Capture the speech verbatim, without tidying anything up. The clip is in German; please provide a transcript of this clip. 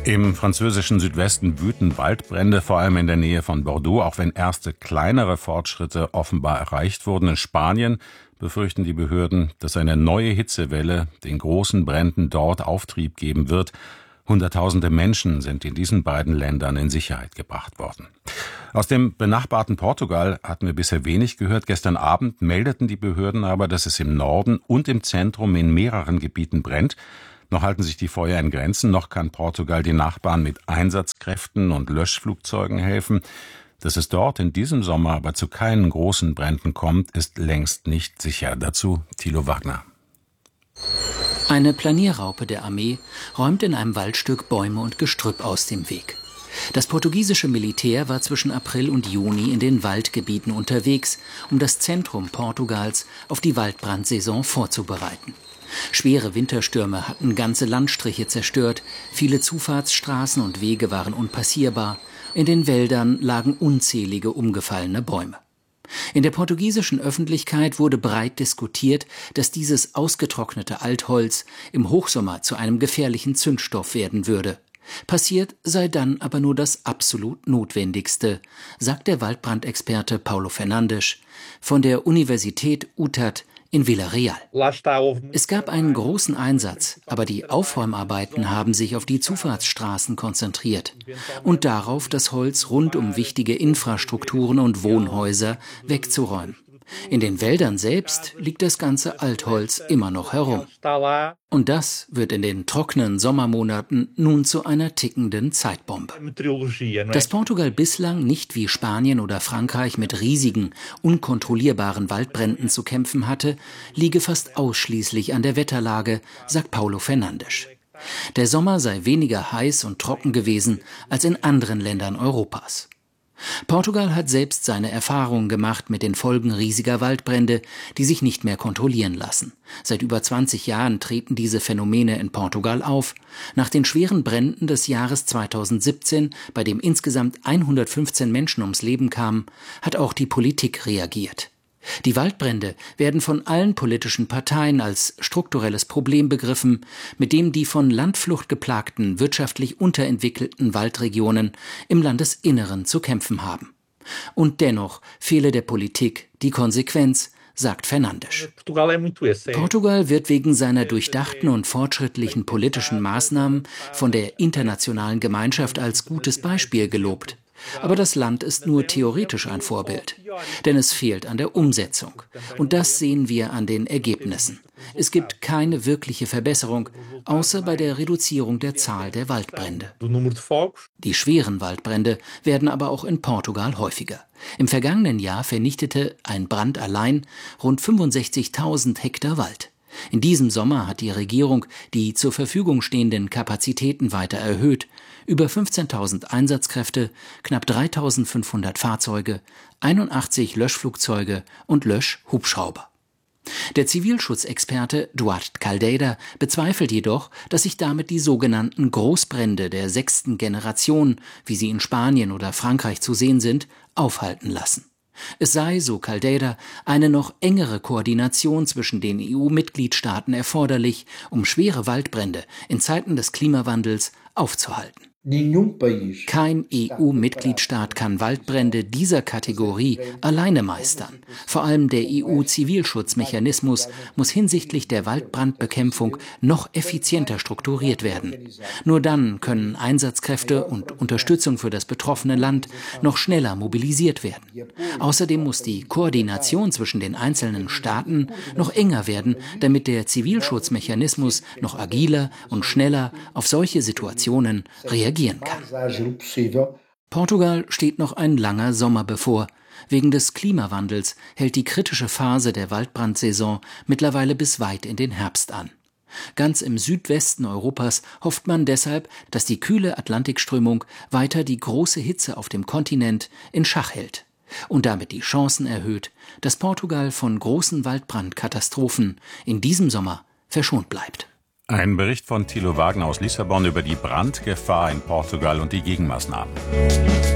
Im französischen Südwesten wüten Waldbrände, vor allem in der Nähe von Bordeaux, auch wenn erste kleinere Fortschritte offenbar erreicht wurden. In Spanien befürchten die Behörden, dass eine neue Hitzewelle den großen Bränden dort Auftrieb geben wird. Hunderttausende Menschen sind in diesen beiden Ländern in Sicherheit gebracht worden. Aus dem benachbarten Portugal hatten wir bisher wenig gehört. Gestern Abend meldeten die Behörden aber, dass es im Norden und im Zentrum in mehreren Gebieten brennt. Noch halten sich die Feuer in Grenzen, noch kann Portugal den Nachbarn mit Einsatzkräften und Löschflugzeugen helfen. Dass es dort in diesem Sommer aber zu keinen großen Bränden kommt, ist längst nicht sicher. Dazu Thilo Wagner. Eine Planierraupe der Armee räumt in einem Waldstück Bäume und Gestrüpp aus dem Weg. Das portugiesische Militär war zwischen April und Juni in den Waldgebieten unterwegs, um das Zentrum Portugals auf die Waldbrandsaison vorzubereiten. Schwere Winterstürme hatten ganze Landstriche zerstört, viele Zufahrtsstraßen und Wege waren unpassierbar, in den Wäldern lagen unzählige umgefallene Bäume. In der portugiesischen Öffentlichkeit wurde breit diskutiert, dass dieses ausgetrocknete Altholz im Hochsommer zu einem gefährlichen Zündstoff werden würde. Passiert sei dann aber nur das absolut Notwendigste, sagt der Waldbrandexperte Paulo Fernandes von der Universität U T A D in Villarreal. Es gab einen großen Einsatz, aber die Aufräumarbeiten haben sich auf die Zufahrtsstraßen konzentriert und darauf, das Holz rund um wichtige Infrastrukturen und Wohnhäuser wegzuräumen. In den Wäldern selbst liegt das ganze Altholz immer noch herum. Und das wird in den trockenen Sommermonaten nun zu einer tickenden Zeitbombe. Dass Portugal bislang nicht wie Spanien oder Frankreich mit riesigen, unkontrollierbaren Waldbränden zu kämpfen hatte, liege fast ausschließlich an der Wetterlage, sagt Paulo Fernandes. Der Sommer sei weniger heiß und trocken gewesen als in anderen Ländern Europas. Portugal hat selbst seine Erfahrungen gemacht mit den Folgen riesiger Waldbrände, die sich nicht mehr kontrollieren lassen. Seit über zwanzig Jahren treten diese Phänomene in Portugal auf. Nach den schweren Bränden des Jahres zweitausendsiebzehn, bei dem insgesamt hundertfünfzehn Menschen ums Leben kamen, hat auch die Politik reagiert. Die Waldbrände werden von allen politischen Parteien als strukturelles Problem begriffen, mit dem die von Landflucht geplagten, wirtschaftlich unterentwickelten Waldregionen im Landesinneren zu kämpfen haben. Und dennoch fehle der Politik die Konsequenz, sagt Fernandes. Portugal wird wegen seiner durchdachten und fortschrittlichen politischen Maßnahmen von der internationalen Gemeinschaft als gutes Beispiel gelobt. Aber das Land ist nur theoretisch ein Vorbild, denn es fehlt an der Umsetzung. Und das sehen wir an den Ergebnissen. Es gibt keine wirkliche Verbesserung, außer bei der Reduzierung der Zahl der Waldbrände. Die schweren Waldbrände werden aber auch in Portugal häufiger. Im vergangenen Jahr vernichtete ein Brand allein rund fünfundsechzigtausend Hektar Wald. In diesem Sommer hat die Regierung die zur Verfügung stehenden Kapazitäten weiter erhöht. Über fünfzehntausend Einsatzkräfte, knapp dreitausendfünfhundert Fahrzeuge, einundachtzig Löschflugzeuge und Löschhubschrauber. Der Zivilschutzexperte Duarte Caldeira bezweifelt jedoch, dass sich damit die sogenannten Großbrände der sechsten Generation, wie sie in Spanien oder Frankreich zu sehen sind, aufhalten lassen. Es sei, so Caldeira, eine noch engere Koordination zwischen den E U-Mitgliedstaaten erforderlich, um schwere Waldbrände in Zeiten des Klimawandels aufzuhalten. Kein E U-Mitgliedstaat kann Waldbrände dieser Kategorie alleine meistern. Vor allem der E U-Zivilschutzmechanismus muss hinsichtlich der Waldbrandbekämpfung noch effizienter strukturiert werden. Nur dann können Einsatzkräfte und Unterstützung für das betroffene Land noch schneller mobilisiert werden. Außerdem muss die Koordination zwischen den einzelnen Staaten noch enger werden, damit der Zivilschutzmechanismus noch agiler und schneller auf solche Situationen reagiert. Kann. Portugal steht noch ein langer Sommer bevor. Wegen des Klimawandels hält die kritische Phase der Waldbrandsaison mittlerweile bis weit in den Herbst an. Ganz im Südwesten Europas hofft man deshalb, dass die kühle Atlantikströmung weiter die große Hitze auf dem Kontinent in Schach hält und damit die Chancen erhöht, dass Portugal von großen Waldbrandkatastrophen in diesem Sommer verschont bleibt. Ein Bericht von Thilo Wagner aus Lissabon über die Brandgefahr in Portugal und die Gegenmaßnahmen.